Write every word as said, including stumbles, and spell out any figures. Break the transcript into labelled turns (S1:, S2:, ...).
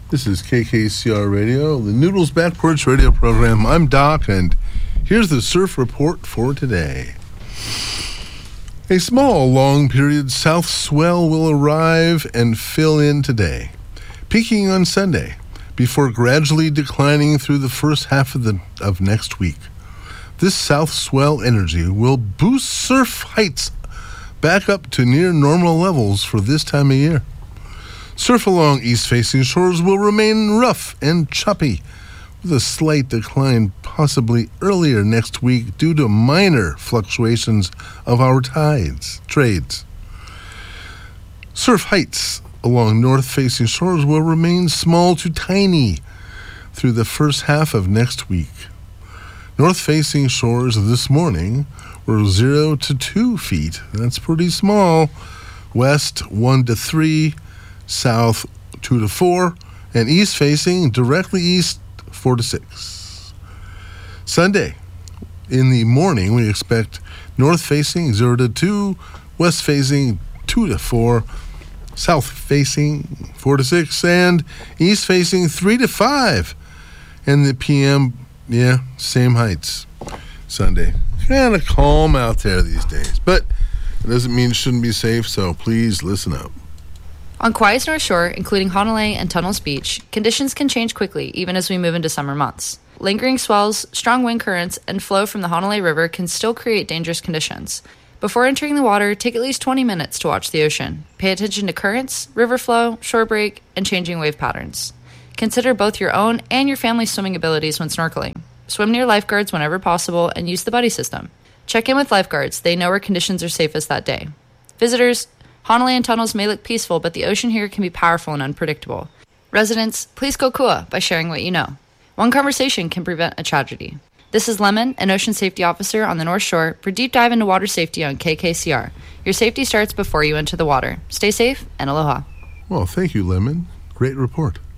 S1: This is K K C R Radio, the Noodles Back Porch Radio program. I'm Doc, and here's the surf report for today. A small, long-period south swell will arrive and fill in today, peaking on Sunday, before gradually declining through the first half of the of next week. This south swell energy will boost surf heights back up to near normal levels for this time of year. Surf along east-facing shores will remain rough and choppy, with a slight decline possibly earlier next week due to minor fluctuations of our tides, trades. Surf heights along north-facing shores will remain small to tiny through the first half of next week. North-facing shores this morning were zero to two feet. That's pretty small. West, one to three. South, two to four, and east-facing, directly east, four to six. Sunday, in the morning, we expect north-facing, zero to two, west-facing, two to four, south-facing, four to six, and east-facing, three to five. And the P M, yeah, same heights. Sunday. Kind of calm out there these days, but it doesn't mean it shouldn't be safe, so please listen up.
S2: On Kauai's North Shore, including Honolulu and Tunnels Beach, conditions can change quickly even as we move into summer months. Lingering swells, strong wind currents, and flow from the Honolulu River can still create dangerous conditions. Before entering the water, take at least twenty minutes to watch the ocean. Pay attention to currents, river flow, shore break, and changing wave patterns. Consider both your own and your family's swimming abilities when snorkeling. Swim near lifeguards whenever possible and use the buddy system. Check in with lifeguards. They know where conditions are safest that day. Visitors, Honolulu and Tunnels may look peaceful, but the ocean here can be powerful and unpredictable. Residents, please go kua by sharing what you know. One conversation can prevent a tragedy. This is Lemon, an ocean safety officer on the North Shore, for Deep Dive into Water Safety on K K C R. Your safety starts before you enter the water. Stay safe and aloha.
S1: Well, thank you, Lemon. Great report.